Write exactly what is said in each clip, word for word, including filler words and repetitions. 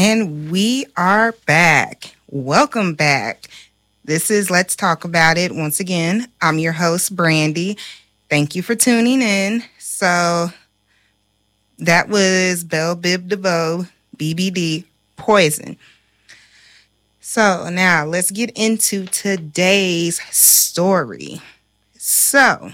And we are back. Welcome back. This is Let's Talk About It. Once again, I'm your host, Brandy. Thank you for tuning in. So that was Bell Bib DeVoe, B B D, Poison. So now let's get into today's story. So,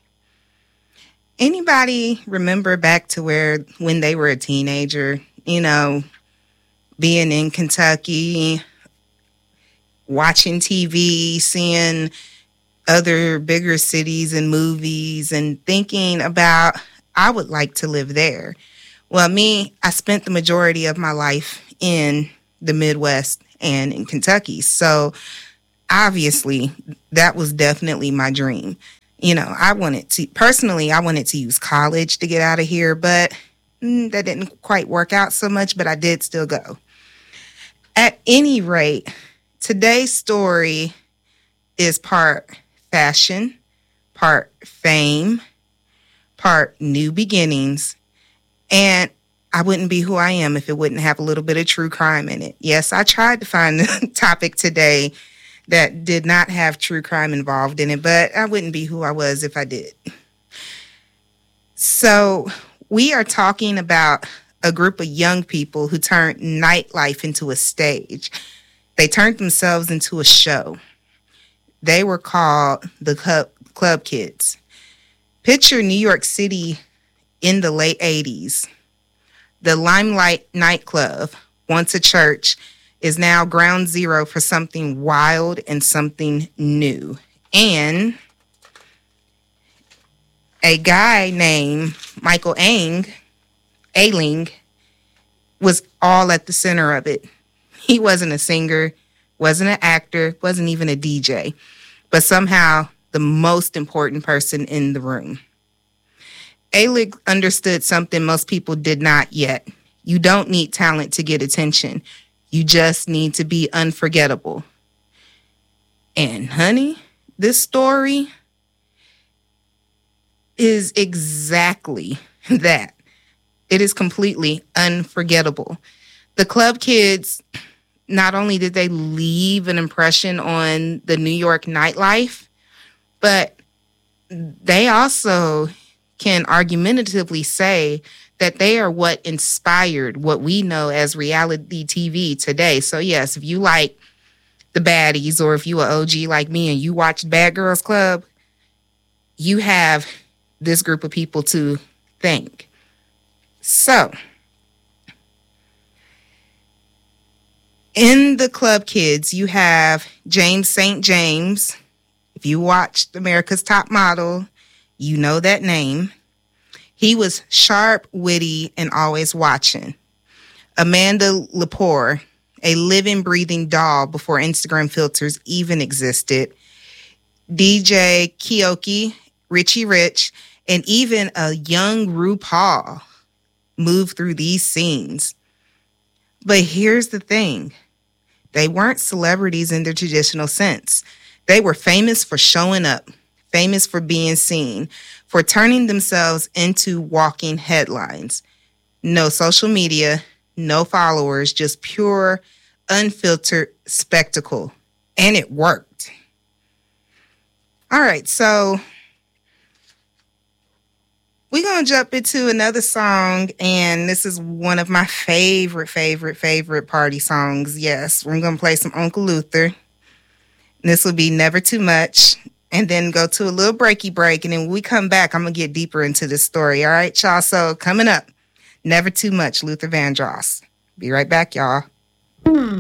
anybody remember back to where when they were a teenager, you know, being in Kentucky, watching T V, seeing other bigger cities and movies and thinking about, I would like to live there. Well, me, I spent the majority of my life in the Midwest and in Kentucky. So obviously that was definitely my dream. You know, I wanted to, personally, I wanted to use college to get out of here, but mm, that didn't quite work out so much, but I did still go. At any rate, today's story is part fashion, part fame, part new beginnings, and I wouldn't be who I am if it wouldn't have a little bit of true crime in it. Yes, I tried to find a topic today that did not have true crime involved in it, but I wouldn't be who I was if I did. So we are talking about a group of young people who turned nightlife into a stage. They turned themselves into a show. They were called the Club, Club Kids. Picture New York City in the late eighties. The Limelight nightclub, once a church, is now ground zero for something wild and something new. And a guy named Michael Ang, Ailing, was all at the center of it. He wasn't a singer, wasn't an actor, wasn't even a D J, but somehow the most important person in the room. Ailing understood something most people did not yet. You don't need talent to get attention. You just need to be unforgettable. And honey, this story is exactly that. It is completely unforgettable. The Club Kids, not only did they leave an impression on the New York nightlife, but they also can argumentatively say that they are what inspired what we know as reality T V today. So yes, if you like the baddies, or if you are O G like me and you watched Bad Girls Club, you have this group of people to thank. So, in the Club Kids, you have James Saint James. If you watched America's Top Model, you know that name. He was sharp, witty, and always watching. Amanda Lepore, a living, breathing doll before Instagram filters even existed. D J Keoki, Richie Rich, and even a young RuPaul moved through these scenes. But here's the thing. They weren't celebrities in the traditional sense. They were famous for showing up, famous for being seen, for turning themselves into walking headlines. No social media, no followers, just pure, unfiltered spectacle. And it worked. All right, so we're going to jump into another song, and this is one of my favorite, favorite, favorite party songs. Yes, we're going to play some Uncle Luther. This will be Never Too Much, and then go to a little breaky break, and then when we come back, I'm going to get deeper into this story. All right, y'all? So coming up, Never Too Much, Luther Vandross. Be right back, y'all.